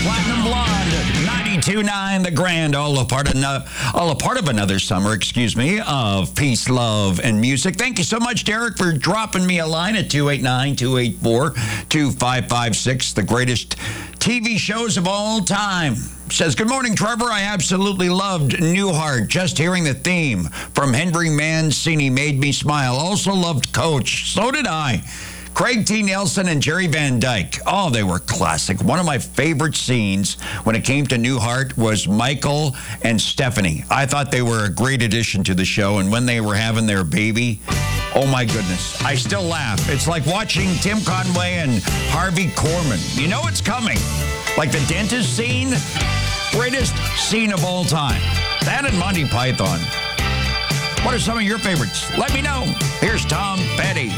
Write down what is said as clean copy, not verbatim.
Platinum Blonde, 92.9 The Grand, all a part of another summer, of peace, love, and music. Thank you so much, Derek, for dropping me a line at 289-284-2556, the greatest TV shows of all time. Says, good morning, Trevor. I absolutely loved Newhart. Just hearing the theme from Henry Mancini made me smile. Also loved Coach. So did I. Craig T. Nelson and Jerry Van Dyke. Oh, they were classic. One of my favorite scenes when it came to Newhart was Michael and Stephanie. I thought they were a great addition to the show, and when they were having their baby, oh my goodness, I still laugh. It's like watching Tim Conway and Harvey Korman. You know it's coming. Like the dentist scene, greatest scene of all time. That and Monty Python. What are some of your favorites? Let me know. Here's Tom Petty.